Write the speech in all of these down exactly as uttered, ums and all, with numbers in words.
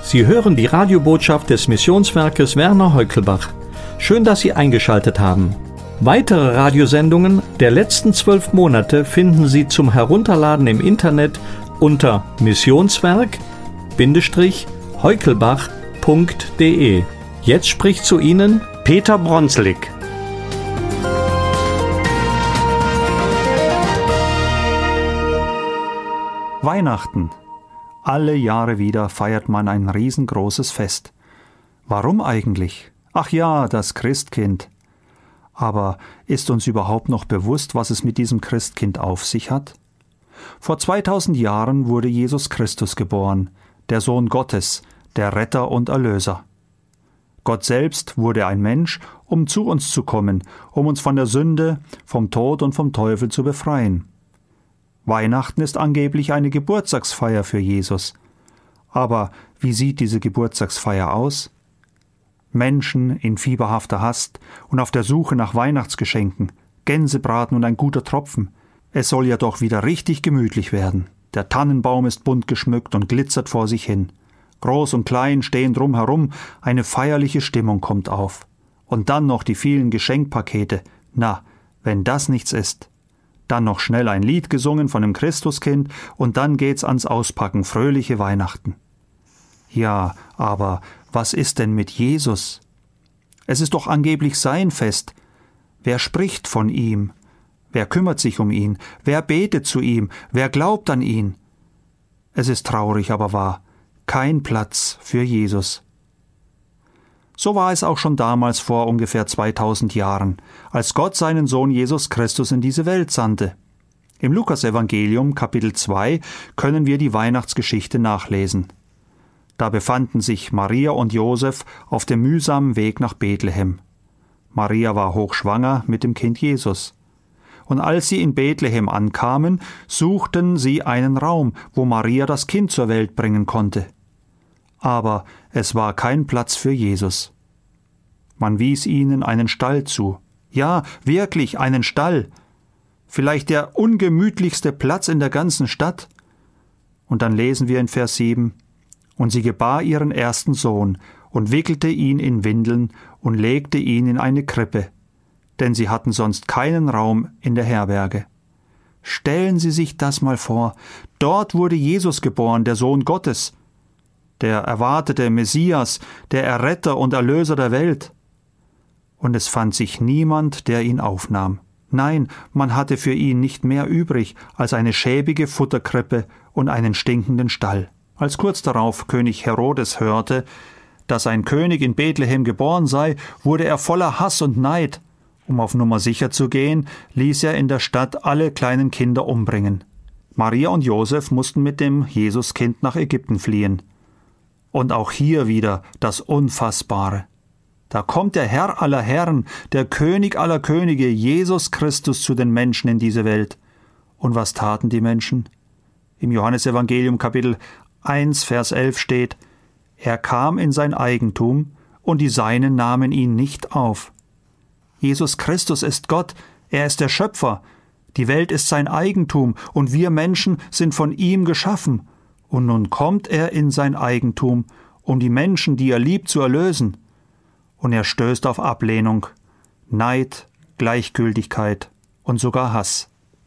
Sie hören die Radiobotschaft des Missionswerkes Werner Heukelbach. Schön, dass Sie eingeschaltet haben. Weitere Radiosendungen der letzten zwölf Monate finden Sie zum Herunterladen im Internet unter missionswerk-heukelbach punkt de. Jetzt spricht zu Ihnen Peter Bronslik. Weihnachten. Alle Jahre wieder feiert man ein riesengroßes Fest. Warum eigentlich? Ach ja, das Christkind. Aber ist uns überhaupt noch bewusst, was es mit diesem Christkind auf sich hat? Vor zweitausend Jahren wurde Jesus Christus geboren, der Sohn Gottes, der Retter und Erlöser. Gott selbst wurde ein Mensch, um zu uns zu kommen, um uns von der Sünde, vom Tod und vom Teufel zu befreien. Weihnachten ist angeblich eine Geburtstagsfeier für Jesus. Aber wie sieht diese Geburtstagsfeier aus? Menschen in fieberhafter Hast und auf der Suche nach Weihnachtsgeschenken, Gänsebraten und ein guter Tropfen. Es soll ja doch wieder richtig gemütlich werden. Der Tannenbaum ist bunt geschmückt und glitzert vor sich hin. Groß und klein stehen drumherum, eine feierliche Stimmung kommt auf. Und dann noch die vielen Geschenkpakete. Na, wenn das nichts ist. Dann noch schnell ein Lied gesungen von dem Christuskind und dann geht's ans Auspacken, fröhliche Weihnachten. Ja, aber was ist denn mit Jesus? Es ist doch angeblich sein Fest. Wer spricht von ihm? Wer kümmert sich um ihn? Wer betet zu ihm? Wer glaubt an ihn? Es ist traurig, aber wahr. Kein Platz für Jesus. So war es auch schon damals vor ungefähr zweitausend Jahren, als Gott seinen Sohn Jesus Christus in diese Welt sandte. Im Lukasevangelium Kapitel zwei können wir die Weihnachtsgeschichte nachlesen. Da befanden sich Maria und Josef auf dem mühsamen Weg nach Bethlehem. Maria war hochschwanger mit dem Kind Jesus. Und als sie in Bethlehem ankamen, suchten sie einen Raum, wo Maria das Kind zur Welt bringen konnte. Aber es war kein Platz für Jesus. Man wies ihnen einen Stall zu. Ja, wirklich einen Stall. Vielleicht der ungemütlichste Platz in der ganzen Stadt. Und dann lesen wir in Vers sieben: Und sie gebar ihren ersten Sohn und wickelte ihn in Windeln und legte ihn in eine Krippe, denn sie hatten sonst keinen Raum in der Herberge. Stellen Sie sich das mal vor. Dort wurde Jesus geboren, der Sohn Gottes, der erwartete Messias, der Erretter und Erlöser der Welt. Und es fand sich niemand, der ihn aufnahm. Nein, man hatte für ihn nicht mehr übrig als eine schäbige Futterkrippe und einen stinkenden Stall. Als kurz darauf König Herodes hörte, dass ein König in Bethlehem geboren sei, wurde er voller Hass und Neid. Um auf Nummer sicher zu gehen, ließ er in der Stadt alle kleinen Kinder umbringen. Maria und Josef mussten mit dem Jesuskind nach Ägypten fliehen. Und auch hier wieder das Unfassbare. Da kommt der Herr aller Herren, der König aller Könige, Jesus Christus, zu den Menschen in diese Welt. Und was taten die Menschen? Im Johannesevangelium Kapitel eins, Vers elf steht: Er kam in sein Eigentum, und die Seinen nahmen ihn nicht auf. Jesus Christus ist Gott, er ist der Schöpfer. Die Welt ist sein Eigentum, und wir Menschen sind von ihm geschaffen. Und nun kommt er in sein Eigentum, um die Menschen, die er liebt, zu erlösen. Und er stößt auf Ablehnung, Neid, Gleichgültigkeit und sogar Hass.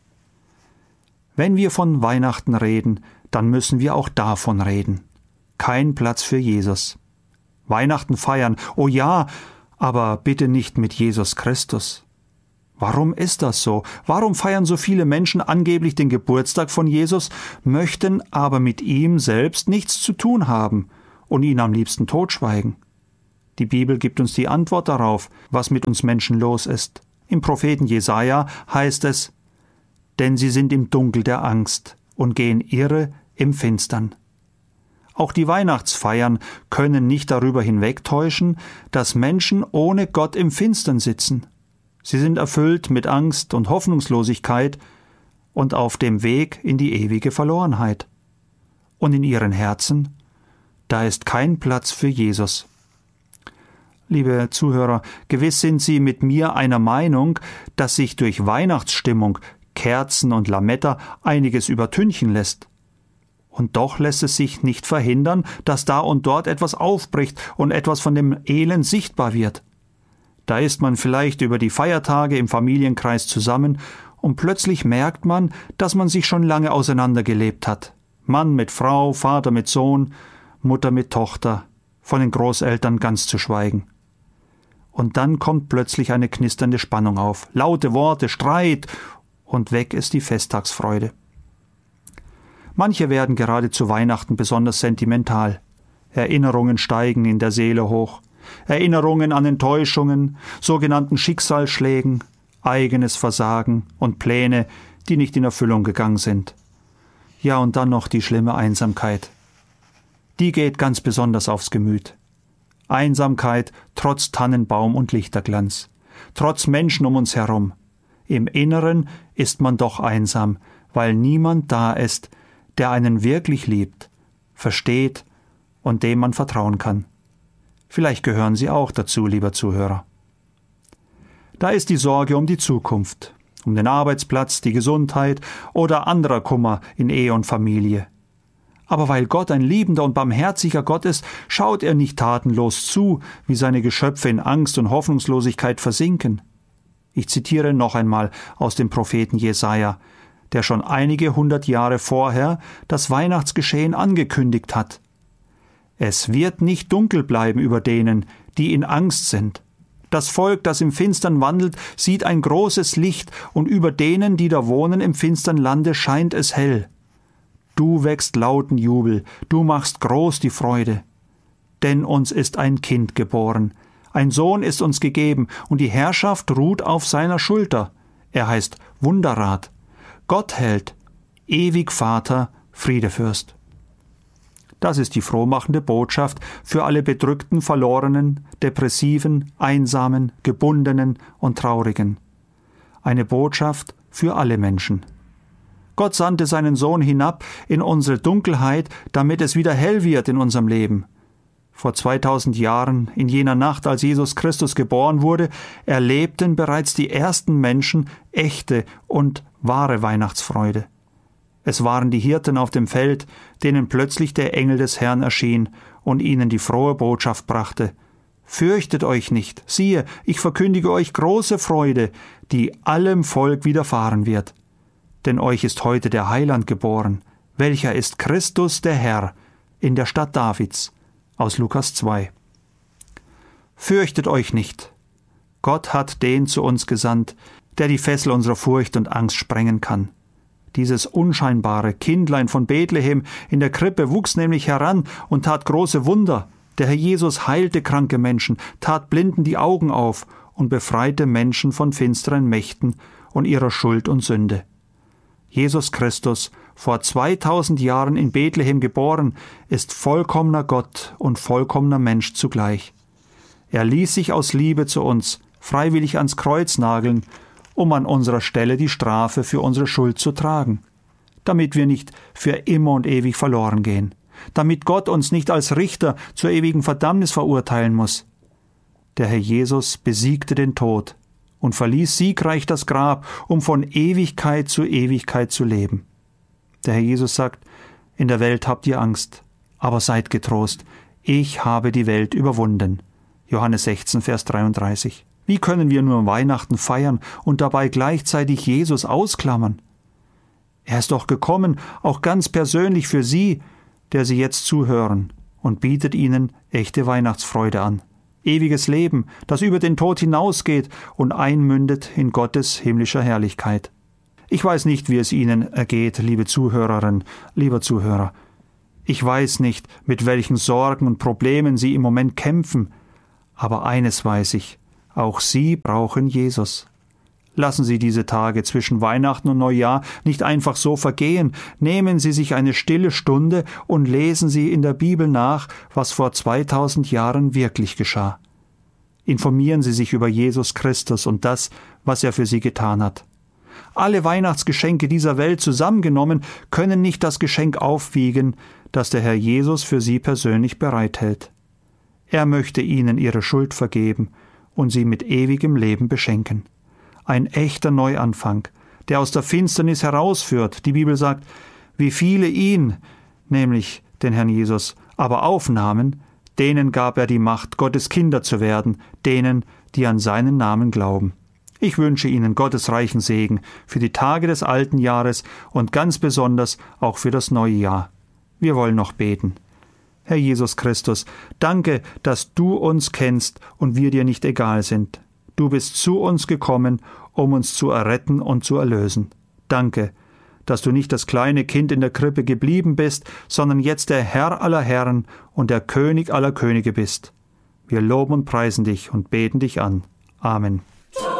Wenn wir von Weihnachten reden, dann müssen wir auch davon reden. Kein Platz für Jesus. Weihnachten feiern, oh ja, aber bitte nicht mit Jesus Christus. Warum ist das so? Warum feiern so viele Menschen angeblich den Geburtstag von Jesus, möchten aber mit ihm selbst nichts zu tun haben und ihn am liebsten totschweigen? Die Bibel gibt uns die Antwort darauf, was mit uns Menschen los ist. Im Propheten Jesaja heißt es: Denn sie sind im Dunkel der Angst und gehen irre im Finstern. Auch die Weihnachtsfeiern können nicht darüber hinwegtäuschen, dass Menschen ohne Gott im Finstern sitzen. Sie sind erfüllt mit Angst und Hoffnungslosigkeit und auf dem Weg in die ewige Verlorenheit. Und in ihren Herzen, da ist kein Platz für Jesus. Liebe Zuhörer, gewiss sind Sie mit mir einer Meinung, dass sich durch Weihnachtsstimmung, Kerzen und Lametta einiges übertünchen lässt. Und doch lässt es sich nicht verhindern, dass da und dort etwas aufbricht und etwas von dem Elend sichtbar wird. Da ist man vielleicht über die Feiertage im Familienkreis zusammen und plötzlich merkt man, dass man sich schon lange auseinandergelebt hat. Mann mit Frau, Vater mit Sohn, Mutter mit Tochter, von den Großeltern ganz zu schweigen. Und dann kommt plötzlich eine knisternde Spannung auf, laute Worte, Streit, und weg ist die Festtagsfreude. Manche werden gerade zu Weihnachten besonders sentimental. Erinnerungen steigen in der Seele hoch. Erinnerungen an Enttäuschungen, sogenannten Schicksalsschlägen, eigenes Versagen und Pläne, die nicht in Erfüllung gegangen sind. Ja, und dann noch die schlimme Einsamkeit. Die geht ganz besonders aufs Gemüt. Einsamkeit trotz Tannenbaum und Lichterglanz, trotz Menschen um uns herum. Im Inneren ist man doch einsam, weil niemand da ist, der einen wirklich liebt, versteht und dem man vertrauen kann. Vielleicht gehören Sie auch dazu, lieber Zuhörer. Da ist die Sorge um die Zukunft, um den Arbeitsplatz, die Gesundheit oder anderer Kummer in Ehe und Familie. Aber weil Gott ein liebender und barmherziger Gott ist, schaut er nicht tatenlos zu, wie seine Geschöpfe in Angst und Hoffnungslosigkeit versinken. Ich zitiere noch einmal aus dem Propheten Jesaja, der schon einige hundert Jahre vorher das Weihnachtsgeschehen angekündigt hat. Es wird nicht dunkel bleiben über denen, die in Angst sind. Das Volk, das im Finstern wandelt, sieht ein großes Licht, und über denen, die da wohnen im finstern Lande, scheint es hell. Du wächst lauten Jubel, du machst groß die Freude. Denn uns ist ein Kind geboren, ein Sohn ist uns gegeben, und die Herrschaft ruht auf seiner Schulter. Er heißt Wunderrat, Gottheld, ewig Vater, Friedefürst. Das ist die frohmachende Botschaft für alle bedrückten, verlorenen, depressiven, einsamen, gebundenen und traurigen. Eine Botschaft für alle Menschen. Gott sandte seinen Sohn hinab in unsere Dunkelheit, damit es wieder hell wird in unserem Leben. Vor zweitausend Jahren, in jener Nacht, als Jesus Christus geboren wurde, erlebten bereits die ersten Menschen echte und wahre Weihnachtsfreude. Es waren die Hirten auf dem Feld, denen plötzlich der Engel des Herrn erschien und ihnen die frohe Botschaft brachte. Fürchtet euch nicht, siehe, ich verkündige euch große Freude, die allem Volk widerfahren wird. Denn euch ist heute der Heiland geboren, welcher ist Christus der Herr, in der Stadt Davids. Aus Lukas zwei. Fürchtet euch nicht. Gott hat den zu uns gesandt, der die Fessel unserer Furcht und Angst sprengen kann. Dieses unscheinbare Kindlein von Bethlehem in der Krippe wuchs nämlich heran und tat große Wunder. Der Herr Jesus heilte kranke Menschen, tat Blinden die Augen auf und befreite Menschen von finsteren Mächten und ihrer Schuld und Sünde. Jesus Christus, vor zweitausend Jahren in Bethlehem geboren, ist vollkommener Gott und vollkommener Mensch zugleich. Er ließ sich aus Liebe zu uns freiwillig ans Kreuz nageln, um an unserer Stelle die Strafe für unsere Schuld zu tragen, damit wir nicht für immer und ewig verloren gehen, damit Gott uns nicht als Richter zur ewigen Verdammnis verurteilen muss. Der Herr Jesus besiegte den Tod und verließ siegreich das Grab, um von Ewigkeit zu Ewigkeit zu leben. Der Herr Jesus sagt, in der Welt habt ihr Angst, aber seid getrost, ich habe die Welt überwunden. Johannes sechzehn, Vers dreiunddreißig. Wie können wir nur Weihnachten feiern und dabei gleichzeitig Jesus ausklammern? Er ist doch gekommen, auch ganz persönlich für Sie, der Sie jetzt zuhören, und bietet Ihnen echte Weihnachtsfreude an. Ewiges Leben, das über den Tod hinausgeht und einmündet in Gottes himmlischer Herrlichkeit. Ich weiß nicht, wie es Ihnen ergeht, liebe Zuhörerin, lieber Zuhörer. Ich weiß nicht, mit welchen Sorgen und Problemen Sie im Moment kämpfen, aber eines weiß ich, auch Sie brauchen Jesus. Lassen Sie diese Tage zwischen Weihnachten und Neujahr nicht einfach so vergehen. Nehmen Sie sich eine stille Stunde und lesen Sie in der Bibel nach, was vor zweitausend Jahren wirklich geschah. Informieren Sie sich über Jesus Christus und das, was er für Sie getan hat. Alle Weihnachtsgeschenke dieser Welt zusammengenommen können nicht das Geschenk aufwiegen, das der Herr Jesus für Sie persönlich bereithält. Er möchte Ihnen Ihre Schuld vergeben und Sie mit ewigem Leben beschenken. Ein echter Neuanfang, der aus der Finsternis herausführt. Die Bibel sagt, wie viele ihn, nämlich den Herrn Jesus, aber aufnahmen, denen gab er die Macht, Gottes Kinder zu werden, denen, die an seinen Namen glauben. Ich wünsche Ihnen Gottes reichen Segen für die Tage des alten Jahres und ganz besonders auch für das neue Jahr. Wir wollen noch beten. Herr Jesus Christus, danke, dass du uns kennst und wir dir nicht egal sind. Du bist zu uns gekommen, um uns zu erretten und zu erlösen. Danke, dass du nicht das kleine Kind in der Krippe geblieben bist, sondern jetzt der Herr aller Herren und der König aller Könige bist. Wir loben und preisen dich und beten dich an. Amen.